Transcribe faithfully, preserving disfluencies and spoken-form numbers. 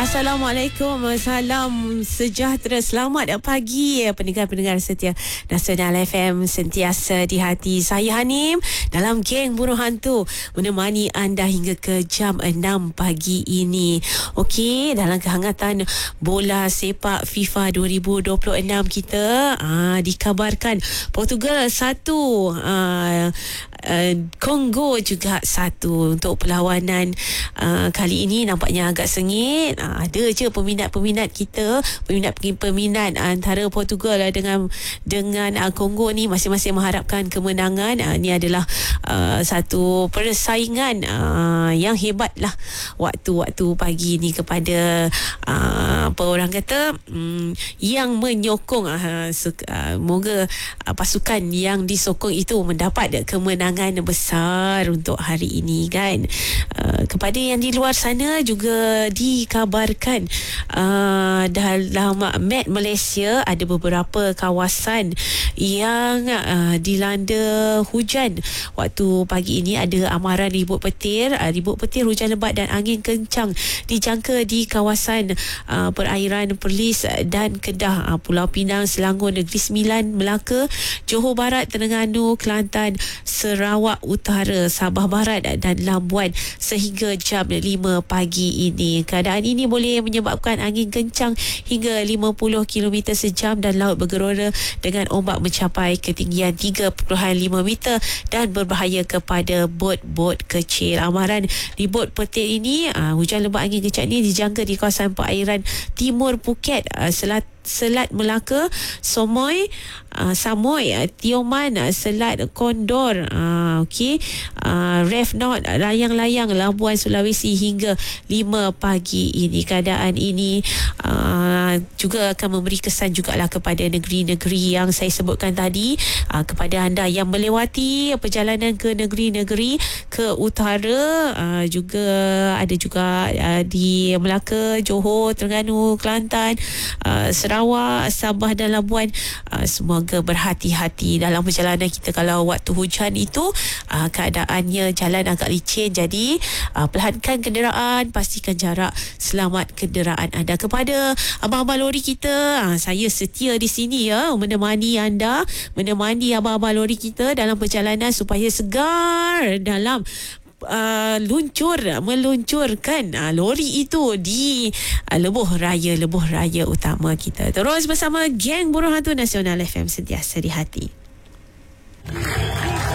Assalamualaikum, salam sejahtera, selamat pagi pendengar-pendengar setia Nasional F M sentiasa di hati. Saya Hanim dalam geng Buruh Hantu menemani anda hingga ke jam enam pagi ini. Okey, dalam kehangatan bola sepak FIFA dua ribu dua puluh enam kita aa, dikabarkan Portugal satu, aa, aa, Kongo juga satu. Untuk perlawanan aa, kali ini nampaknya agak sengit. Ada je peminat-peminat kita, peminat-peminat antara Portugal dengan dengan uh, Kongo ni masing-masing mengharapkan kemenangan. Uh, ini adalah uh, satu persaingan uh, yang hebat lah waktu-waktu pagi ni kepada uh, apa orang kata um, yang menyokong uh, uh, moga uh, pasukan yang disokong itu mendapat kemenangan besar untuk hari ini kan. Uh, kepada yang di luar sana juga dikabarkan uh, dalam map Malaysia ada beberapa kawasan yang uh, dilanda hujan waktu pagi ini. Ada amaran ribut petir, uh, ribut petir, hujan lebat dan angin kencang dijangka di kawasan uh, perairan Perlis dan Kedah, uh, Pulau Pinang, Selangor, Negeri Sembilan, Melaka, Johor Barat, Terengganu, Kelantan, Sarawak Utara, Sabah Barat dan Labuan sehingga jam lima pagi ini. Keadaan ini boleh menyebabkan angin kencang hingga lima puluh kilometer sejam dan laut bergelora dengan ombak mencapai ketinggian tiga perpuluhan lima meter dan berbahaya kepada bot-bot kecil. Amaran ribut petir ini, uh, hujan lebat angin kencang ini dijangka di kawasan perairan timur Phuket, uh, Selat Selat Melaka, Somoy, uh, Samoy, uh, Tioman, uh, Selat Kondor, uh, okey, uh, Ref Not, layang-layang Labuan Sulawesi hingga lima pagi ini. Keadaan ini uh, juga akan memberi kesan jugalah kepada negeri-negeri yang saya sebutkan tadi. Uh, kepada anda yang melewati perjalanan ke negeri-negeri ke utara, uh, juga ada juga uh, di Melaka, Johor, Terengganu, Kelantan, uh, Sarawak, Sabah dan Labuan, uh, semoga berhati-hati dalam perjalanan kita. Kalau waktu hujan itu uh, keadaannya jalan agak licin, jadi uh, perlahankan kenderaan, pastikan jarak, selamat kenderaan anda. Kepada abang-abang lori kita, uh, saya setia di sini ya, menemani anda, menemani abang-abang lori kita dalam perjalanan supaya segar dalam Uh, luncur meluncurkan uh, lori itu di uh, lebuh raya lebuh raya utama kita. Terus bersama geng Buruh Hantu Nasional F M sentiasa di hati.